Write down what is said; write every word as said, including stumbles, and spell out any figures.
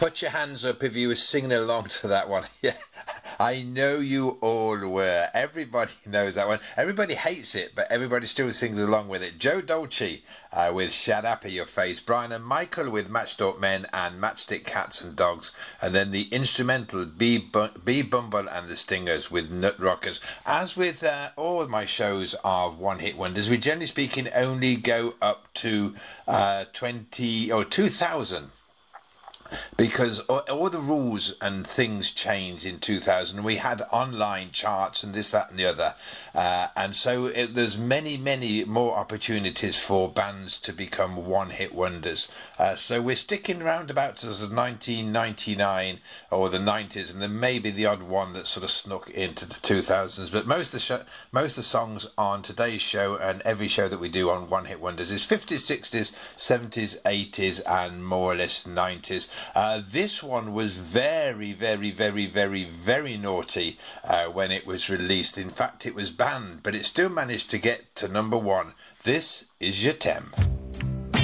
Put your hands up if you were singing along to that one. Yeah, I know you all were. Everybody knows that one. Everybody hates it, but everybody still sings along with it. Joe Dolce uh, with Shut Up in Your Face. Brian and Michael with Matchstalk Men and Matchstick Cats and Dogs. And then the instrumental Bee, Bu- Bee Bumble and the Stingers with Nut Rockers. As with uh, all of my shows of One Hit Wonders, we generally speaking only go up to uh, twenty or two thousand. Because all, all the rules and things changed in two thousand. We had online charts and this, that and the other. Uh, and so it, there's many, many more opportunities for bands to become one-hit wonders. Uh, so we're sticking around about to nineteen ninety-nine or the nineties, and there may be the odd one that sort of snuck into the two thousands. But most of the, show, most of the songs on today's show and every show that we do on One-Hit Wonders is fifties, sixties, seventies, eighties and more or less nineties. Uh, this one was very, very, very, very, very naughty uh, when it was released. In fact, it was banned, but it still managed to get to number one. This is Je T'aime.